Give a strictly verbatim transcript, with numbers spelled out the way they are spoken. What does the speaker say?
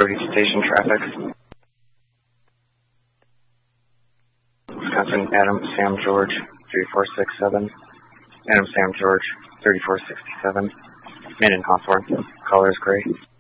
Cody Station traffic. Wisconsin, Adam, Sam, George, three four six seven. Adam, Sam, George, thirty-four sixty-seven. Main and Hawthorne. Color is gray.